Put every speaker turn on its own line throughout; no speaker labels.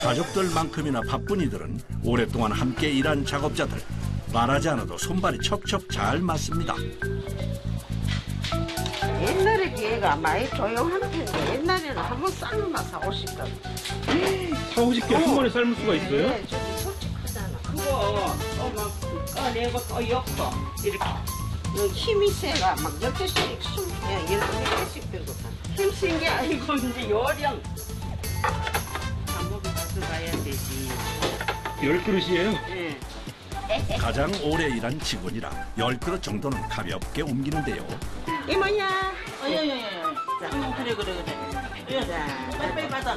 가족들만큼이나 바쁜 이들은 오랫동안 함께 일한 작업자들. 말하지 않아도 손발이 척척 잘 맞습니다.
옛날에 비해가 많이 조용한 편인데 옛날에는 한번 삶아서 사오시거든.
4, 50개 한 번에 삶을 수가 있어요?
네, 저기 솔직하잖아. 그거 막 꺼내고 또 엮고 이렇게. 힘이 세가 막 10개씩 12개씩 들고 힘쓴 게 아니고 이제 요령. 감옥에 가져가야 되지.
10그릇이에요?
네.
가장 오래 일한 직원이라 10그릇 정도는 가볍게 옮기는데요.
이모야.
예예예. 그래.
자,
빨리 받아.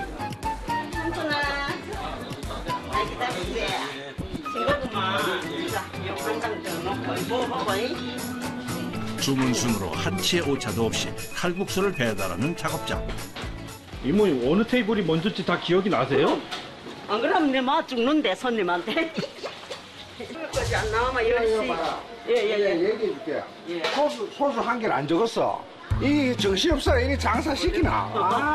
삼촌아. 많이 기다리세요. 싱거구만. 자, 요한장 더 넣고 먹어봐.
주문 순으로 한치의 오차도 없이 칼국수를 배달하는 작업자.
이모님 어느 테이블이 먼저지 다 기억이 나세요?
안 그러면 내 맛 죽는데 손님한테. 여기까지 안 나오면 열시. 예예예.
얘기해 줄게. 소주 한 개를 안 적었어. 이 정신없어. 이 장사 시키나.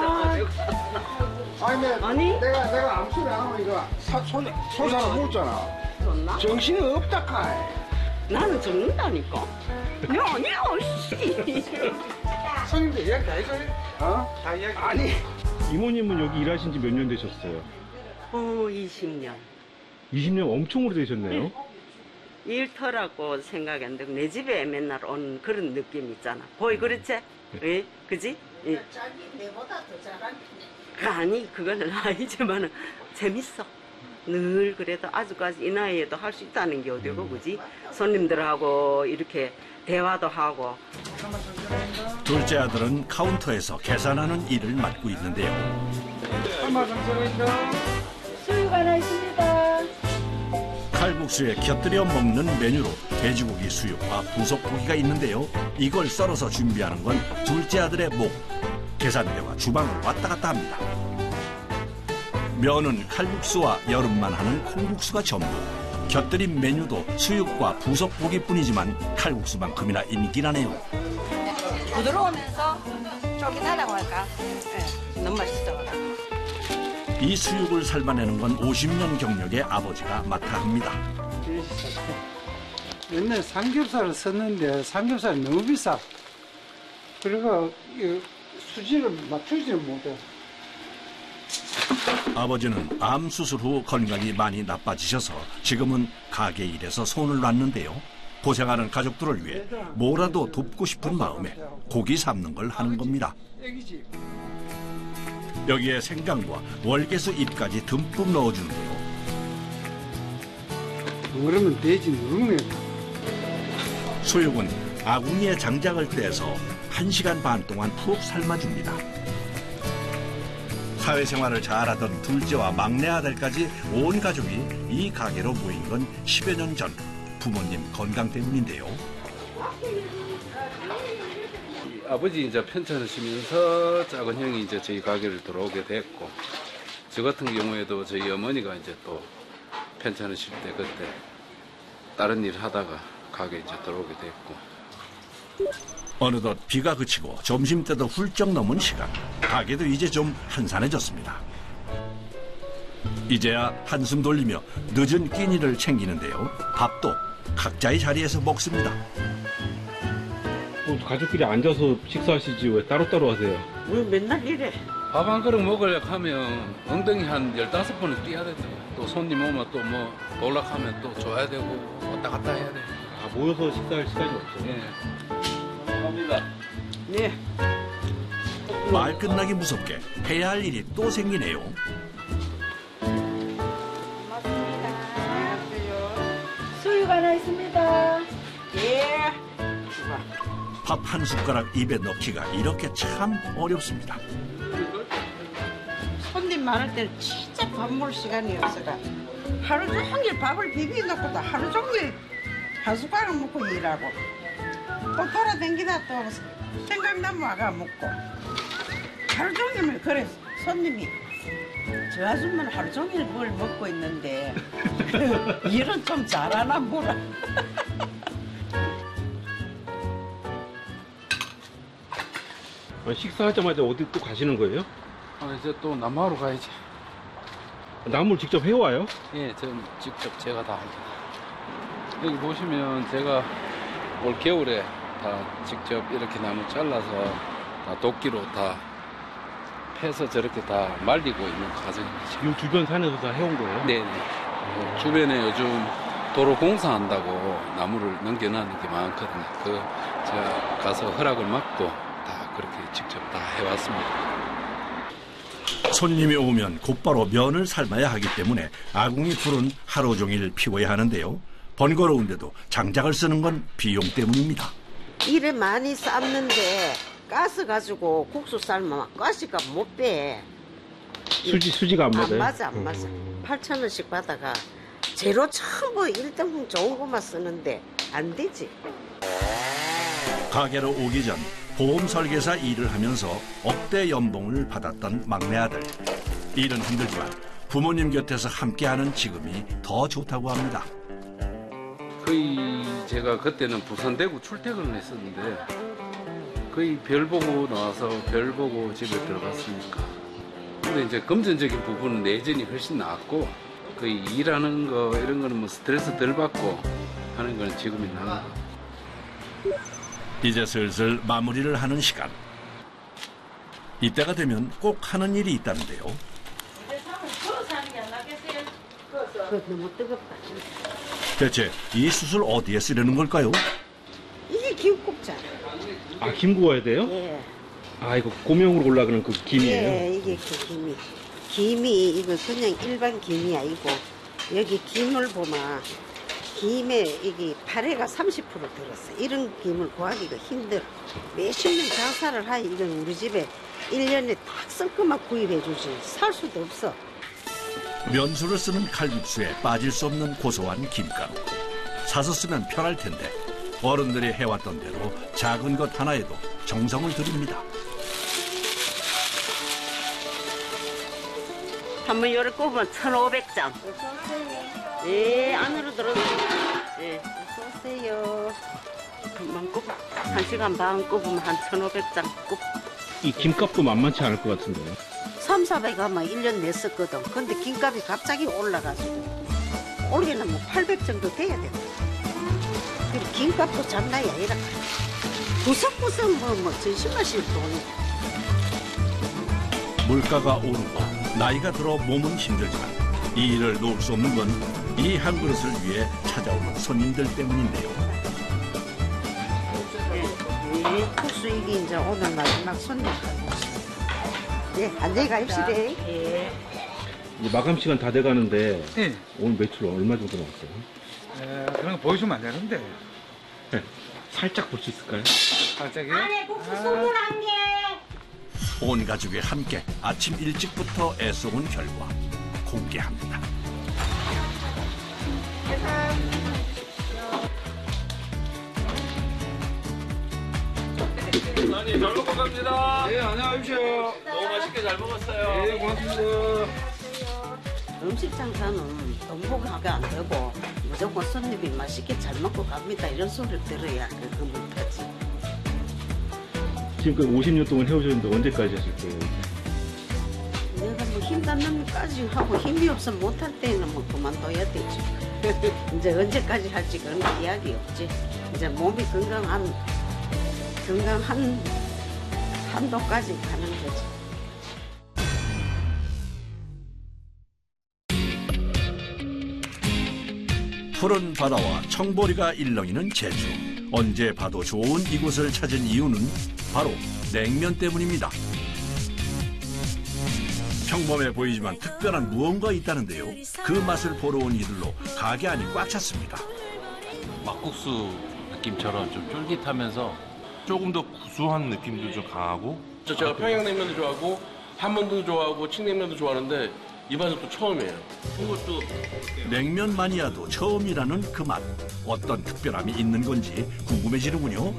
아니, 내가 아무 소리 안 하면 이거 소주 하나 먹었잖아.
좋나?
정신이 없다 카이.
나는 죽는다니까. 야, 씨.
손님들 이야기 다 해줘요? 어? 다 이야기. 아니.
이모님은 여기 일하신 지 몇 년 되셨어요?
20년.
20년 엄청 오래되셨네요.
일터라고 생각했는데 내 집에 맨날 온 그런 느낌 있잖아. 보이 그렇지? 예, 그지? 예.
자기 내보다 더 잘하네.
아니 그거는 아니지만은 재밌어. 늘 그래도 아직까지 이 나이에도 할 수 있다는 게 어디고 그지? 손님들하고 이렇게 대화도 하고.
둘째 아들은 카운터에서 계산하는 일을 맡고 있는데요.
수육 하나 있습니다.
칼국수에 곁들여 먹는 메뉴로 돼지고기 수육과 부속고기가 있는데요. 이걸 썰어서 준비하는 건 둘째 아들의 목. 계산대와 주방을 왔다 갔다 합니다. 면은 칼국수와 여름만 하는 콩국수가 전부. 곁들인 메뉴도 수육과 부속고기뿐이지만 칼국수만큼이나 인기나네요.
부드러우면서 쫄깃하다고 할까? 네, 너무 맛있어.
이 수육을 삶아내는 건 50년 경력의 아버지가 맡아 합니다.
옛날에 삼겹살을 썼는데 삼겹살이 너무 비싸. 그리고 수지를 맞추지를 못해.
아버지는 암 수술 후 건강이 많이 나빠지셔서 지금은 가게 일에서 손을 놨는데요. 고생하는 가족들을 위해 뭐라도 돕고 싶은 마음에 고기 삶는 걸 하는 겁니다. 여기에 생강과 월계수 잎까지 듬뿍 넣어주는데요.
그러면 돼지 누르면
수육은 아궁이에 장작을 떼서 1시간 반 동안 푹 삶아줍니다. 사회생활을 잘하던 둘째와 막내 아들까지 온 가족이 이 가게로 모인 건 10여 년 전. 부모님 건강 때문인데요.
아버지 이제 편찮으시면서 작은 형이 이제 저희 가게를 들어오게 됐고, 저 같은 경우에도 저희 어머니가 이제 또 편찮으실 때 그때 다른 일 하다가 가게 이제 들어오게 됐고.
어느덧 비가 그치고 점심때도 훌쩍 넘은 시간. 가게도 이제 좀 한산해졌습니다. 이제야 한숨 돌리며 늦은 끼니를 챙기는데요. 밥도 각자의 자리에서 먹습니다.
가족끼리 앉아서 식사하시지 왜 따로따로 하세요?
우리 맨날 이래.
밥 한 그릇 먹으려고 하면 엉덩이 한 15번은 뛰어야 된다. 또 손님 오면 또 뭐 놀락하면 또 줘야 되고 왔다 갔다 해야 돼.
아, 모여서 식사할 시간이 없어요?
예. 갑니다.
네.
말 끝나기 무섭게 해야 할 일이 또 생기네요.
수육 하나 있습니다.
예.
밥 한 숟가락 입에 넣기가 이렇게 참 어렵습니다.
손님 많을 때는 진짜 밥 먹을 시간이 없어가. 하루 종일 밥을 비벼놓고도 하루 종일 한 숟가락 먹고 일하고. 또 돌아다니다 또 생각나면 와가 먹고. 하루 종일 그래 손님이 저 아줌마는 하루 종일 뭘 먹고 있는데 일은 좀 잘하나 뭐라.
식사하자마자 어디 또 가시는 거예요?
이제 또 남하로 가야지.
나무를 직접 해와요?
예, 전 직접 제가 다 합니다. 여기 보시면 제가 올 겨울에 다 직접 이렇게 나무 잘라서 다 도끼로 다 패서 저렇게 다 말리고 있는 과정입니다.
이 주변 산에서 다 해온 거예요?
네네. 주변에 요즘 도로 공사한다고 나무를 넘겨놓는 게 많거든요. 제가 가서 허락을 받고 다 그렇게 직접 다 해왔습니다.
손님이 오면 곧바로 면을 삶아야 하기 때문에 아궁이 불은 하루 종일 피워야 하는데요. 번거로운데도 장작을 쓰는 건 비용 때문입니다.
이래 많이 삶는데 가스 가지고 국수 삶으면 가스가 못 빼.
수지가 안 맞아요?
안 맞아. 8,000원씩 받아가 재료 전부 1등분 좋은 것만 쓰는데 안 되지.
가게로 오기 전 보험 설계사 일을 하면서 억대 연봉을 받았던 막내 아들. 일은 힘들지만 부모님 곁에서 함께하는 지금이 더 좋다고 합니다.
거의 제가 그때는 부산 대구 출퇴근을 했었는데 거의 별 보고 나와서 별 보고 집에 들어갔으니까. 근데 이제 금전적인 부분은 내전이 훨씬 나았고 거의 일하는 거 이런 거는 뭐 스트레스 덜 받고 하는 건 지금이 나은 거.
이제 슬슬 마무리를 하는 시간. 이때가 되면 꼭 하는 일이 있다는데요.
그거 너무 뜨겁다.
대체 이 숯을 어디에 쓰려는 걸까요?
이게 김국자라.
아, 김 구워야 돼요?
예.
아, 이거 고명으로 올라가는 그 김이에요?
예, 이게 그 김이. 김이 이거 그냥 일반 김이 아니고 여기 김을 보면 김에 이게 파래가 30% 들었어. 이런 김을 구하기가 힘들어. 몇십 년 장사를 하니 이건 우리 집에 1년에 딱 쓸 것만 구입해 주지. 살 수도 없어.
면수를 쓰는 칼국수에 빠질 수 없는 고소한 김가루. 사서 쓰면 편할 텐데 어른들이 해왔던 대로 작은 것 하나에도 정성을 들입니다.
한번 요래 꼽으면 1,500장. 예, 안으로 들어오세요. 예, 어서오세요. 한번 꼽아. 1시간 반 꼽으면 한 1,500장 꼽.
이 김값도 만만치 않을 것 같은데요?
3, 400 하면 1년 냈었거든. 근데 김값이 갑자기 올라가지고. 올해는 뭐 800 정도 돼야 돼. 그리고 김값도 장난이 아니라. 구석구석 뭐 전신마실 돈이.
물가가 오르고 나이가 들어 몸은 힘들지만 이 일을 놓을 수 없는 건 이 한 그릇을 위해 찾아오는 손님들 때문인데요.
예, 국수 이게 이제 오늘 마지막 손님. 예, 안녕히 가십시다. 예.
이제 마감 시간 다 돼가는데
예.
오늘 매출 얼마 정도 나왔어요?
그런 거 보여주면 안 되는데.
네. 살짝 볼 수 있을까요?
갑자기?
온 가족이 함께 아침 일찍부터 애써온 결과 공개합니다.
잘 먹고 갑니다.
네, 안녕하십시오.
너무 맛있게 잘 먹었어요.
네, 고맙습니다.
음식 장사는 돈보가가 안 되고 무조건 손님이 맛있게 잘 먹고 갑니다. 이런 소리를 들어야 그거 못하지.
지금까지 50년 동안 해오셨는데 언제까지 하실 거예요?
내가 뭐 힘 닿는까지 하고 힘이 없어 못할 때는 뭐 그만둬야 되지. 이제 언제까지 할지 그런 이야기 없지. 이제 몸이 건강한 한도까지 가는 거지.
푸른 바다와 청보리가 일렁이는 제주. 언제 봐도 좋은 이곳을 찾은 이유는 바로 냉면 때문입니다. 평범해 보이지만 특별한 무언가 있다는데요. 그 맛을 보러 온 이들로 가게 안이 꽉 찼습니다.
막국수 느낌처럼 좀 쫄깃하면서 조금 더 구수한 느낌도 좀 강하고.
제가 평양냉면도 좋아하고 한번도 좋아하고 칡냉면도 좋아하는데 이 맛은 또 처음이에요. 이것도
냉면 마니아도 처음이라는 그 맛. 어떤 특별함이 있는 건지 궁금해지는군요.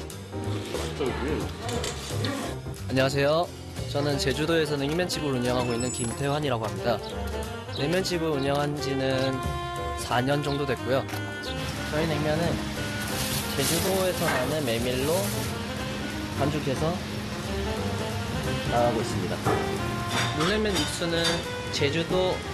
안녕하세요. 저는 제주도에서 냉면집을 운영하고 있는 김태환이라고 합니다. 냉면집을 운영한 지는 4년 정도 됐고요. 저희 냉면은 제주도에서 나는 메밀로 반죽해서 나가고 있습니다. 물냉면 육수는 제주도